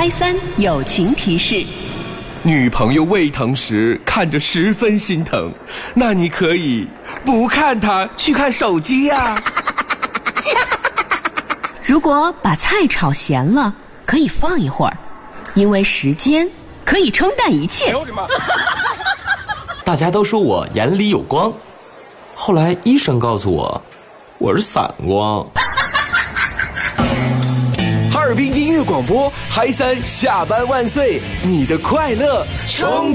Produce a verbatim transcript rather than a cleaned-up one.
嗨三友情提示： 女朋友胃疼时看着十分心疼，那你可以不看她，去看手机呀、啊。 如果把菜炒咸了，可以放一会儿，因为时间可以冲淡一切。 大家都说我眼里有光，后来医生告诉我，我是散光。 哈尔滨音乐广播，嗨三下班万岁，你的快乐充